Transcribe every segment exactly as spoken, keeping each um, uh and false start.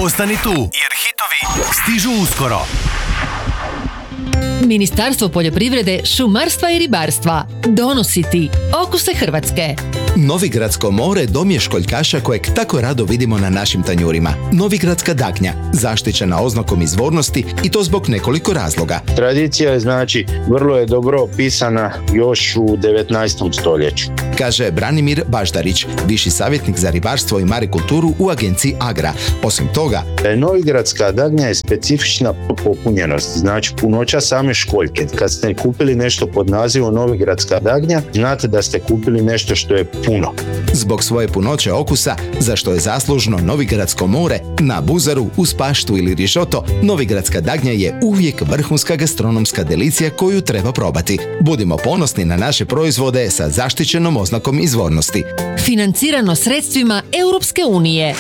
Ostani tu, jer hitovi stižu uskoro. Ministarstvo poljoprivrede, šumarstva i ribarstva donosi ti Okuse Hrvatske. Novigradsko more dom je školjkaša kojeg tako rado vidimo na našim tanjurima. Novigradska dagnja, zaštićena oznakom izvornosti i to zbog nekoliko razloga. Tradicija je, znači, vrlo je dobro opisana još u devetnaestom stoljeću. Kaže Branimir Baždarić, viši savjetnik za ribarstvo i marikulturu u agenciji Agra. Osim toga, Novigradska dagnja je specifična po popunjenosti, znači punoća same školjke. Kad ste kupili nešto pod nazivom Novigradska dagnja, znate da ste kupili nešto što je puno. Zbog svoje punoće okusa, za što je zaslužno Novigradsko more, na buzaru, uz paštu ili rišoto, Novigradska dagnja je uvijek vrhunska gastronomska delicija koju treba probati. Budimo ponosni na naše proizvode sa zaštićenom oznakom izvornosti. Financirano sredstvima Europske unije.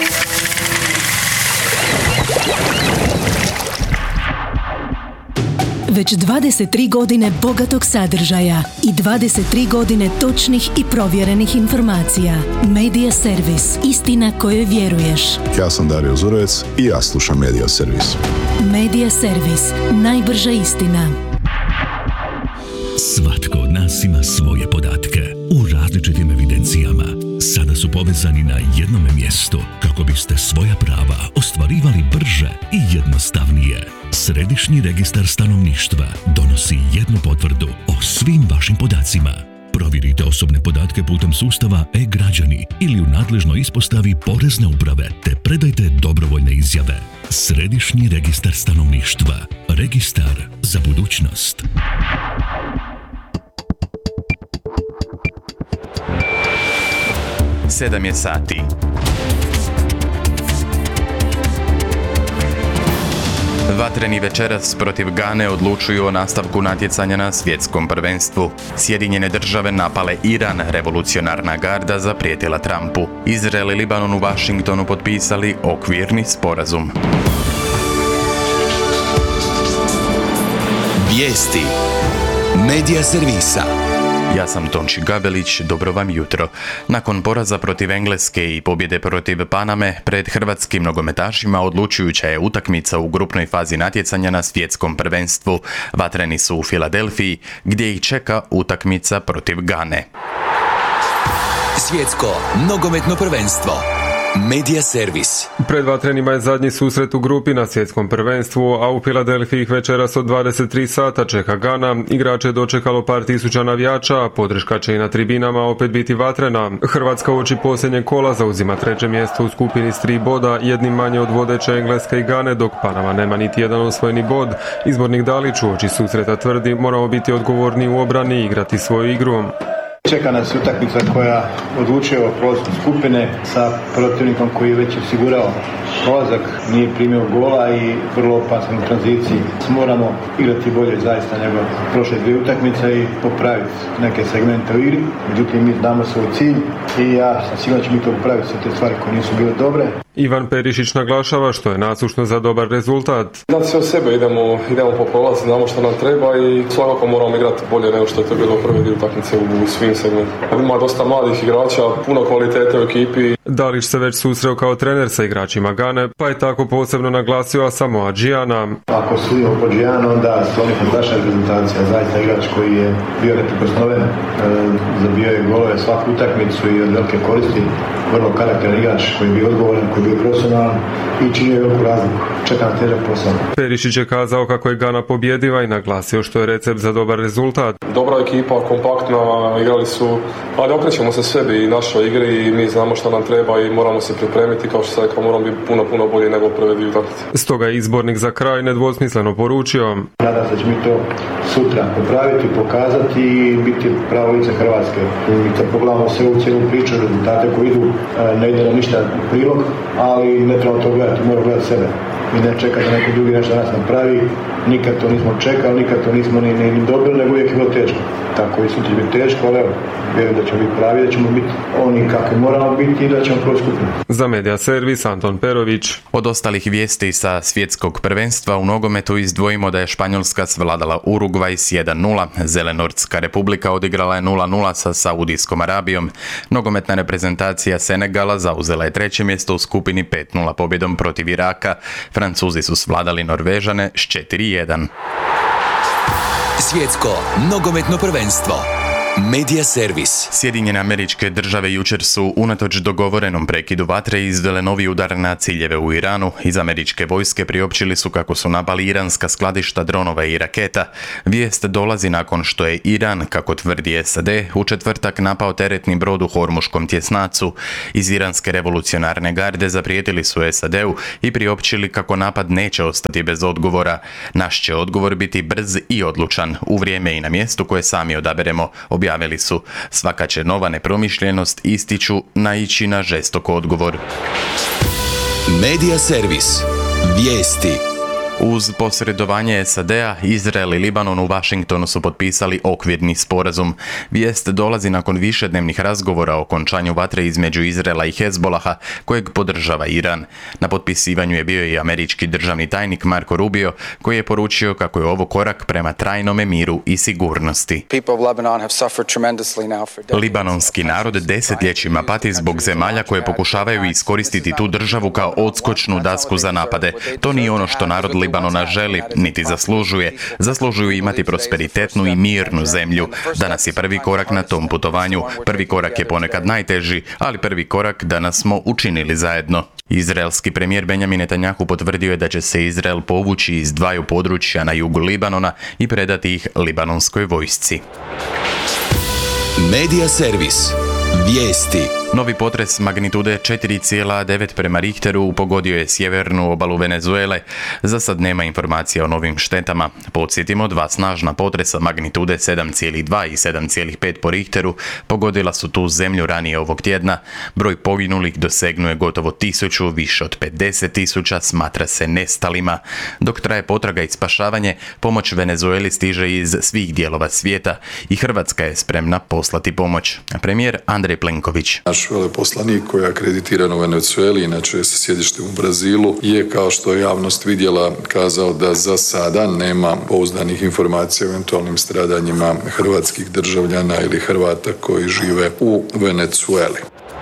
Već dvadeset tri godine bogatog sadržaja i dvadeset tri godine točnih i provjerenih informacija. Media Servis. Istina kojoj vjeruješ. Ja sam Dario Zurovec i ja slušam Media Servis. Media Servis. Najbrža istina. Svatko od nas ima svoje podatke u različitim evidencijama. Sada su povezani na jednome mjestu kako biste svoja prava ostvarivali brže i jednostavnije. Središnji registar stanovništva donosi jednu potvrdu o svim vašim podacima. Provjerite osobne podatke putem sustava e-građani ili u nadležnoj ispostavi Porezne uprave te predajte dobrovoljne izjave. Središnji registar stanovništva. Registar za budućnost. Sedam je sati. Vatreni večeras protiv Gane odlučuju o nastavku natjecanja na svjetskom prvenstvu. Sjedinjene države napale Iran, revolucionarna garda zaprijetila Trumpu. Izrael i Libanon u Washingtonu potpisali okvirni sporazum. Vijesti Media Servisa. Ja sam Tonči Gabelić, dobro vam jutro. Nakon poraza protiv Engleske i pobjede protiv Paname, pred hrvatskim nogometašima odlučujuća je utakmica u grupnoj fazi natjecanja na svjetskom prvenstvu. Vatreni su u Filadelfiji, gdje ih čeka utakmica protiv Gane. Svjetsko nogometno prvenstvo. Media Servis. Pred vatrenima je zadnji susret u grupi na svjetskom prvenstvu, a u Filadelfiji ih večeras od dvadeset tri sata čeka Gana. Igrače je dočekalo par tisuća navijača, a podrška će i na tribinama opet biti vatrena. Hrvatska uoči posljednjeg kola zauzima treće mjesto u skupini s tri boda, jednim manje od vodeće Engleske i Gane, dok Panama nema niti jedan osvojeni bod. Izbornik Dalić uoči susreta tvrdi: moramo biti odgovorni u obrani i igrati svoju igru. Čeka nas utakmica koja odlučuje o prolazu skupine sa protivnikom koji je već osigurao prolazak, nije primio gola i vrlo opasan u tranziciji. Moramo igrati bolje zaista nego prošle dvije utakmice i popraviti neke segmente u igri. Međutim, mi znamo svoj cilj i ja sam siguran da ćemo mi to popraviti sve te stvari koje nisu bile dobre. Ivan Perišić naglašava što je nasušno za dobar rezultat. Dati sve od sebe, idemo, idemo po prolazu, znamo što nam treba i svakako moramo igrati bolje nego što je to bilo prve dvije utakmice u svim segmentima. Ima dosta mladih igrača, puno kvalitete u ekipi. Dalić se već susreo kao trener sa igračima Gane, pa je tako posebno naglasio Asamoah Giyana. Ako sudimo po Giyanu, onda su oni fantastična reprezentacija, zaista igrač koji je bio neprikosnoven, e, zabio je golove svaku utakmicu i od velike koristi. Vrlo karakteran igrač koji je bio odgovoran, koji je bio profesionalan i činio veliku razliku. Čeka na težak posao. Perišić je kazao kako je Gana pobjediva i naglasio što je recept za dobar rezultat. Dobra ekipa, kompaktna, igrali su, ali okrećemo se sebi i našoj igri i mi znamo što nam treba i moramo se pripremiti, kao što sam rekao, moramo biti puno, puno bolji nego prve dvije utakmice. Stoga je izbornik za kraj nedvosmisleno poručio: nadam se da će mi to sutra popraviti, pokazati i biti pravo lice Hrvatske. I kad pogledamo sve u cijelu priču, rezultate koji idu, ne ide nam ništa u prilog, ali ne trebamo to gledati, moramo gledati sebe. i ne čeka da neko drugi nešto nas napravi. Nikad to nismo čekali, nikad to nismo ni, ni, ni dobili, nego uvijek je bilo teško. Tako i sutra će biti teško, ali evo, vjerujem da ćemo biti pravi, da ćemo biti oni kakvi moramo biti i da ćemo proći skupinu. Za Media Servis Anton Perović. Od ostalih vijesti sa svjetskog prvenstva u nogometu izdvojimo da je Španjolska svladala Urugvaj s jedan nula, Zelenortska republika odigrala je nula nula sa Saudijskom Arabijom, nogometna reprezentacija Senegala zauzela je treće mjesto u skupini pet nula pobjedom protiv Iraka, Francuzi su svladali Norvežane s četiri jedan. Svjetsko nogometno prvenstvo. Media Servis. Sjedinjene Američke Države jučer su, unatoč dogovorenom prekidu vatre, izvele novi udar na ciljeve u Iranu. Iz američke vojske priopćili su kako su napali iranska skladišta dronova i raketa. Vijest dolazi nakon što je Iran, kako tvrdi S A D, u četvrtak napao teretni brod u Hormuškom tjesnacu. Iz iranske revolucionarne garde zaprijetili su S A D-u i priopćili kako napad neće ostati bez odgovora. Naš će odgovor biti brz i odlučan, u vrijeme i na mjestu koje sami odaberemo, objavili su. Svaka će nova nepromišljenost, ističu, naići na žestok odgovor. Media Servis. Vijesti. Uz posredovanje S A D-a, Izrael i Libanon u Washingtonu su potpisali okvirni sporazum. Vijest dolazi nakon višednevnih razgovora o okončanju vatre između Izraela i Hezbolaha, kojeg podržava Iran. Na potpisivanju je bio i američki državni tajnik Marco Rubio, koji je poručio kako je ovo korak prema trajnome miru i sigurnosti. Libanonski narod desetljećima pati zbog zemalja koje pokušavaju iskoristiti tu državu kao odskočnu dasku za napade. To nije ono što narod Libanona želi, niti zaslužuje. Zaslužuju imati prosperitetnu i mirnu zemlju. Danas je prvi korak na tom putovanju. Prvi korak je ponekad najteži, ali prvi korak danas smo učinili zajedno. Izraelski premijer Benjamin Netanjahu potvrdio je da će se Izrael povući iz dvaju područja na jugu Libanona i predati ih libanonskoj vojsci. Media Servis. Vijesti. Novi potres magnitude četiri zarez devet prema Richteru pogodio je sjevernu obalu Venezuele. Za sad nema informacija o novim štetama. Podsjetimo, dva snažna potresa magnitude sedam zarez dva i sedam zarez pet po Richteru pogodila su tu zemlju ranije ovog tjedna. Broj poginulih dosegnuje gotovo tisuću, više od pedeset tisuća smatra se nestalima. Dok traje potraga i spašavanje, pomoć Venezueli stiže iz svih dijelova svijeta i Hrvatska je spremna poslati pomoć. Premijer Andrej Plenković. Naš veleposlanik koji je akreditiran u Venezueli, inače sa sjedištem u Brazilu, je, kao što je javnost vidjela, kazao da za sada nema pouzdanih informacija o eventualnim stradanjima hrvatskih državljana ili Hrvata koji žive u Venezueli.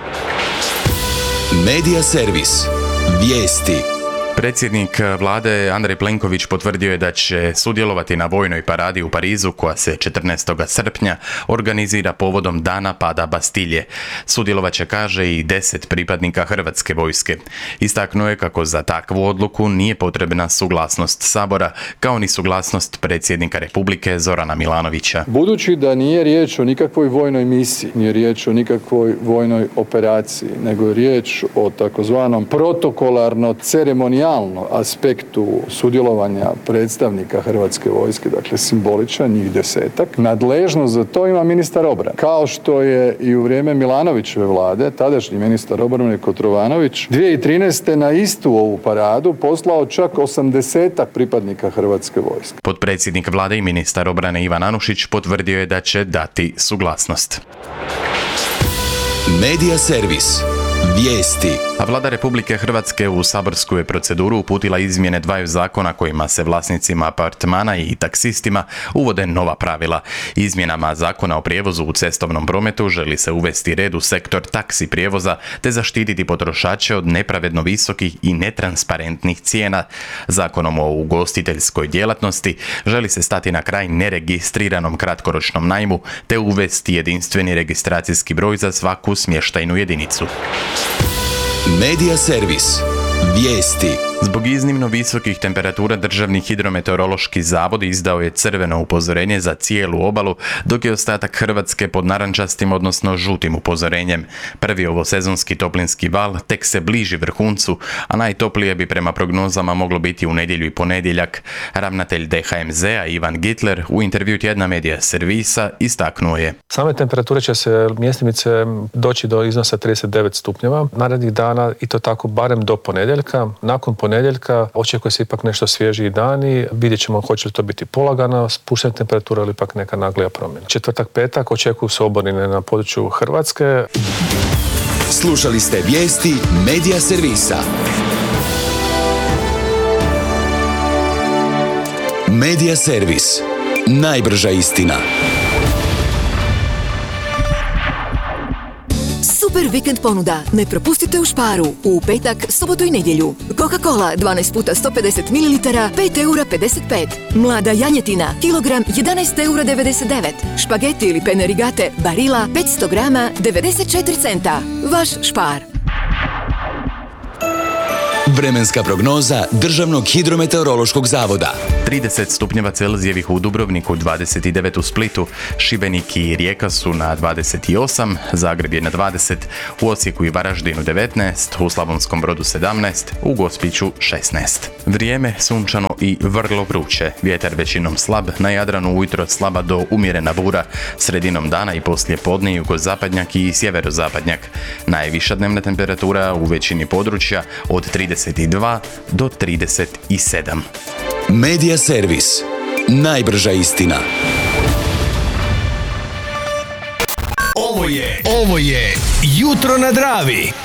Media Servis. Vijesti. Predsjednik vlade Andrej Plenković potvrdio je da će sudjelovati na vojnoj paradi u Parizu koja se četrnaestog srpnja organizira povodom dana pada Bastilje. Sudjelovat će, kaže, i deset pripadnika Hrvatske vojske. Istaknuo je kako za takvu odluku nije potrebna suglasnost Sabora, kao ni suglasnost predsjednika Republike Zorana Milanovića. Budući da nije riječ o nikakvoj vojnoj misiji, nije riječ o nikakvoj vojnoj operaciji, nego je riječ o takozvanom protokolarno ceremonijalnom aspektu sudjelovanja predstavnika Hrvatske vojske, dakle simboličan, njih desetak. Nadležnost za to ima ministar obrane. Kao što je i u vrijeme Milanovićeve vlade, tadašnji ministar obrane Kotromanović, dvije tisuće trinaeste. na istu ovu paradu poslao čak osamdesetak pripadnika Hrvatske vojske. Potpredsjednik vlade i ministar obrane Ivan Anušić potvrdio je da će dati suglasnost. Media Servis. Vijesti. A vlada Republike Hrvatske u saborsku je proceduru uputila izmjene dvaju zakona kojima se vlasnicima apartmana i taksistima uvode nova pravila. Izmjenama zakona o prijevozu u cestovnom prometu želi se uvesti red u sektor taksi prijevoza te zaštititi potrošače od nepravedno visokih i netransparentnih cijena. Zakonom o ugostiteljskoj djelatnosti želi se stati na kraj neregistriranom kratkoročnom najmu te uvesti jedinstveni registracijski broj za svaku smještajnu jedinicu. Media Servis. Vijesti. Zbog iznimno visokih temperatura Državni hidrometeorološki zavod izdao je crveno upozorenje za cijelu obalu, dok je ostatak Hrvatske pod narančastim, odnosno žutim upozorenjem. Prvi ovosezonski toplinski val tek se bliži vrhuncu, a najtoplije bi prema prognozama moglo biti u nedjelju i ponedjeljak. Ravnatelj D H M Z-a Ivan Gitler u intervju tjedna Medija Servisa istaknuo je: Same temperature će se mjestimice doći do iznosa trideset devet stupnjeva narednih dana i to tako barem do ponedjeljka. Nakon ponedjeljka ponedjeljka očekuje se ipak nešto svježiji dani. Vidjet ćemo hoće li to biti polagana spuštena temperatura ili ipak neka naglija promjena. Četvrtak, petak očekuju se oborine na području Hrvatske. Slušali ste vijesti Medija servisa. Medija servis. Najbrža istina. Super vikend ponuda. Ne propustite u Sparu. U petak, subotu i nedjelju. Coca-Cola dvanaest puta sto pedeset mililitara, pet eura pedeset pet. Mlada janjetina, kilogram jedanaest eura devedeset devet. Špageti ili pene rigate, Barilla petsto grama, devedeset četiri centa. Vaš Spar. Vremenska prognoza Državnog hidrometeorološkog zavoda. trideset stupnjeva Celzijevih u Dubrovniku, dvadeset devet u Splitu, Šibenik i Rijeka su na dvadeset osam, Zagreb je na dvadeset, u Osijeku i Varaždinu devetnaest, u Slavonskom Brodu sedamnaest, u Gospiću šesnaest. Vrijeme sunčano i vrlo vruće, vjetar većinom slab, na Jadranu ujutro slaba do umjerena bura, sredinom dana i poslije podne jugozapadnjak i sjeverozapadnjak. Najviša dnevna temperatura u većini područja od trideset dva do trideset sedam. Medija servis. Najbrža istina. Ovo je, ovo je Jutro na Dravi.